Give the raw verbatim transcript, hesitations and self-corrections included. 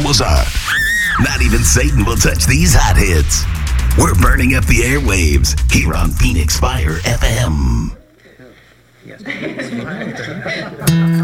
levels are. Not even Satan will touch these hot hits. We're burning up the airwaves here on Phoenix Fire F M. Yes.